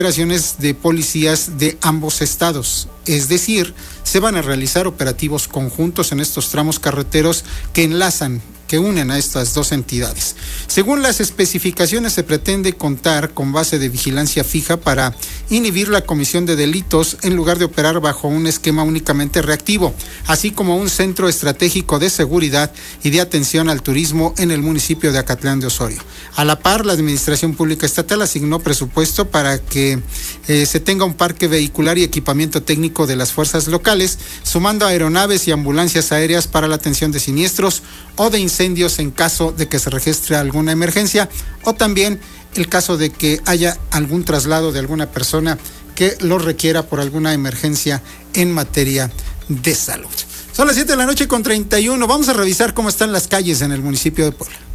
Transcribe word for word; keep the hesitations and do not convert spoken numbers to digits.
operaciones de policías de ambos estados. Es decir, se van a realizar operativos conjuntos en estos tramos carreteros que enlazan, que unen a estas dos entidades. Según las especificaciones, se pretende contar con base de vigilancia fija para inhibir la comisión de delitos en lugar de operar bajo un esquema únicamente reactivo, así como un centro estratégico de seguridad y de atención al turismo en el municipio de Acatlán de Osorio. A la par, la Administración Pública Estatal asignó presupuesto para que eh, se tenga un parque vehicular y equipamiento técnico de las fuerzas locales, sumando aeronaves y ambulancias aéreas para la atención de siniestros o de incendios en caso de que se registre alguna emergencia, o también el caso de que haya algún traslado de alguna persona que lo requiera por alguna emergencia en materia de salud. Son las siete de la noche con treinta y uno. Vamos a revisar cómo están las calles en el municipio de Puebla.